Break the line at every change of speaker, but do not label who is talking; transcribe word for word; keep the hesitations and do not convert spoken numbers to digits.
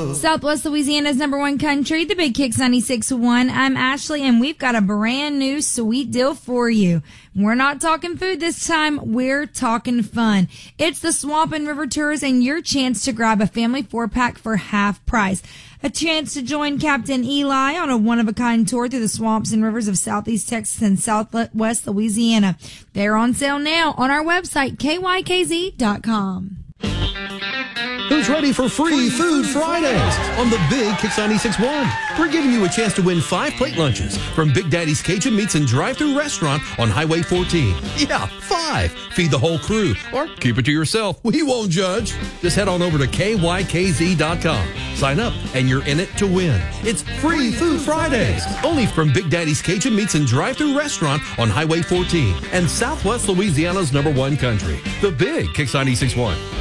Southwest Louisiana's number one country, the Big Kicks ninety-six point one. I'm Ashley, and we've got a brand new sweet deal for you. We're not talking food this time. We're talking fun. It's the Swamp and River Tours and your chance to grab a family four-pack for half price. A chance to join Captain Eli on a one-of-a-kind tour through the swamps and rivers of southeast Texas and southwest Louisiana. They're on sale now on our website, K Y K Z dot com.
Who's ready for Free Food Fridays on the Big Kicks ninety-six point one? We're giving you a chance to win five plate lunches from Big Daddy's Cajun Meats and Drive-Thru Restaurant on Highway fourteen. Yeah, five. Feed the whole crew or keep it to yourself. We won't judge. Just head on over to K Y K Z dot com. Sign up and you're in it to win. It's Free Food Fridays only from Big Daddy's Cajun Meats and Drive-Thru Restaurant on Highway fourteen and Southwest Louisiana's number one country, the Big Kicks ninety-six point one.